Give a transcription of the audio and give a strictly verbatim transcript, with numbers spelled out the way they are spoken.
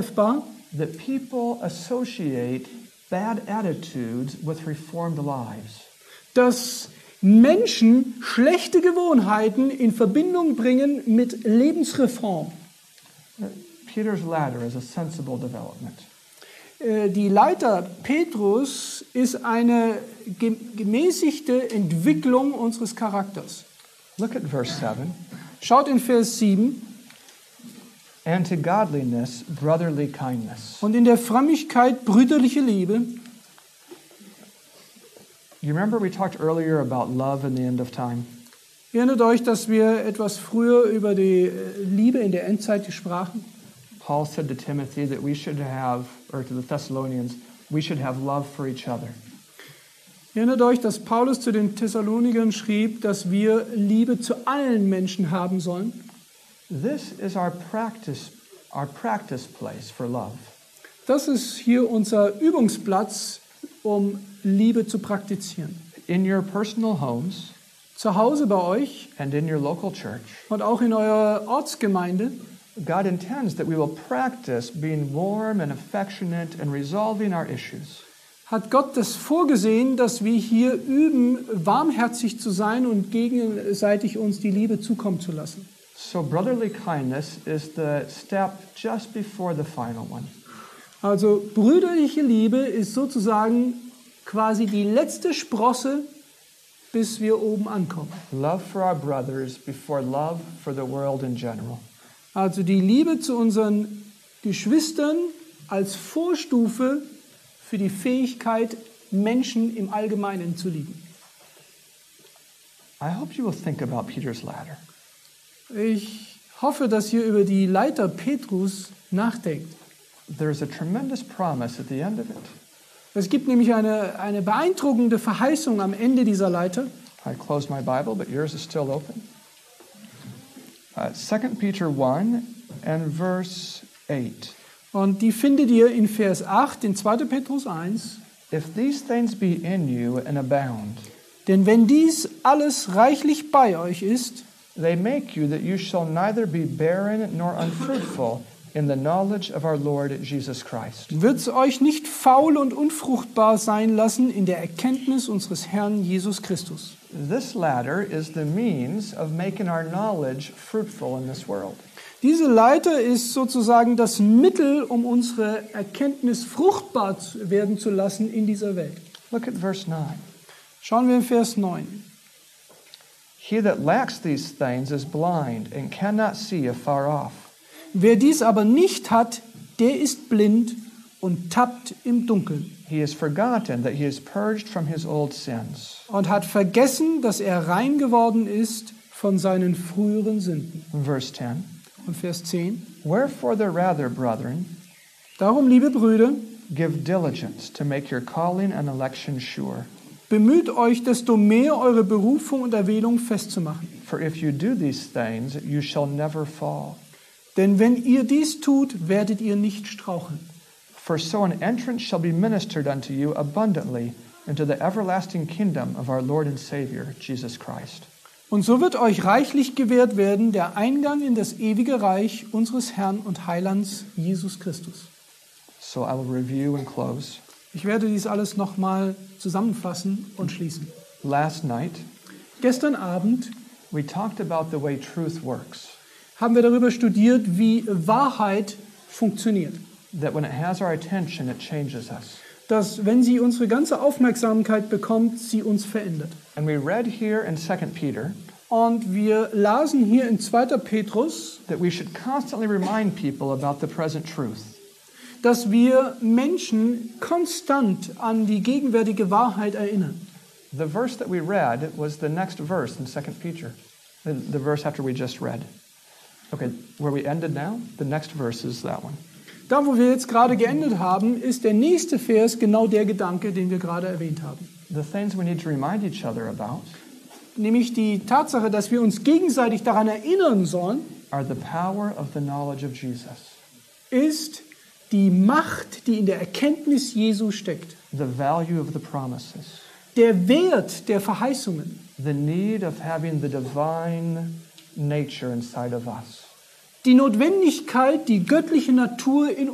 that people associate bad attitudes with reformed lives. Dass Menschen schlechte Gewohnheiten in Verbindung bringen mit Lebensreform. Peter's ladder is a sensible development. Die Leiter Petrus ist eine gemäßigte Entwicklung unseres Charakters. Look at verse seven. Schaut in Vers sieben. And to godliness, brotherly kindness. Und in der Frömmigkeit brüderliche Liebe. You remember we talked earlier about love in the end of time? Erinnert euch, dass wir etwas früher über die Liebe in der Endzeit sprachen? Paul said to Timothy that we should have, or to the Thessalonians, we should have love for each other. Erinnert euch, dass Paulus zu den Thessalonikern schrieb, dass wir Liebe zu allen Menschen haben sollen? This is our practice, our practice place for love. Das ist hier unser Übungsplatz, um Liebe zu praktizieren. In your personal homes, zu Hause bei euch and in your local church, und auch in eurer Ortsgemeinde, God intends that we will practice being warm and affectionate and resolving our issues. Hat Gott das vorgesehen, dass wir hier üben, warmherzig zu sein und gegenseitig uns die Liebe zukommen zu lassen. So brotherly kindness is the step just before the final one. Also brüderliche Liebe ist sozusagen quasi die letzte Sprosse, bis wir oben ankommen. Love for our brothers before love for the world in general. Also die Liebe zu unseren Geschwistern als Vorstufe für die Fähigkeit, Menschen im Allgemeinen zu lieben. I hope you will think about Peter's ladder. Ich hoffe, dass ihr über die Leiter Petrus nachdenkt. There's a tremendous promise at the end of it. Es gibt nämlich eine, eine beeindruckende Verheißung am Ende dieser Leiter. I closed my Bible, but yours is still open. Uh, Second Peter one and verse eight. Und die findet ihr in Vers acht, in zweiter Petrus eins. If these things be in you and abound, denn wenn dies alles reichlich bei euch ist, they make you that you shall neither be barren nor unfruitful in the knowledge of our Lord Jesus Christ. Wird's euch nicht faul und unfruchtbar sein lassen in der Erkenntnis unseres Herrn Jesus Christus. This ladder is the means of making our knowledge fruitful in this world. Diese Leiter ist sozusagen das Mittel, um unsere Erkenntnis fruchtbar werden zu lassen in dieser Welt. Look at verse nine. Schauen wir in Vers neun. He that lacks these things is blind and cannot see afar off. Wer dies aber nicht hat, der ist blind und tappt im Dunkeln. He has forgotten that he is purged from his old sins. Und hat vergessen, dass er rein geworden ist von seinen früheren Sünden. Verse ten. Und Vers zehn. Wherefore the rather, brethren, darum, liebe Brüder, give diligence to make your calling and election sure. Bemüht euch, desto mehr eure Berufung und Erwählung festzumachen. For if you do these things, you shall never fall. Denn wenn ihr dies tut, werdet ihr nicht straucheln. For so an entrance shall be ministered unto you abundantly into the everlasting kingdom of our Lord and Savior, Jesus Christ. Und so wird euch reichlich gewährt werden der Eingang in das ewige Reich unseres Herrn und Heilands Jesus Christus. So I will review and close. Ich werde dies alles nochmal zusammenfassen und schließen. Last night, gestern Abend, we talked about the way truth works. Haben wir darüber studiert, wie Wahrheit funktioniert. That when it has our attention, it changes us. Dass, wenn sie unsere ganze Aufmerksamkeit bekommt, sie uns verändert. And we read here in Second Peter, und wir lasen hier in zweiter Petrus, that we should constantly remind people about the present truth. Dass wir Menschen konstant an die gegenwärtige Wahrheit erinnern. The verse that we read was the next verse in Second Peter, the, the verse after we just read. Okay, where we ended now, the next verse is that one. Da, wo wir jetzt gerade geendet haben, ist der nächste Vers genau der Gedanke, den wir gerade erwähnt haben. The things we need to remind each other about, nämlich die Tatsache, dass wir uns gegenseitig daran erinnern sollen, are the power of the knowledge of Jesus. Ist die Macht, die in der Erkenntnis Jesu steckt. The value of the promises. Der Wert der Verheißungen. The need of having the divine nature inside of us. Die Notwendigkeit, die göttliche Natur in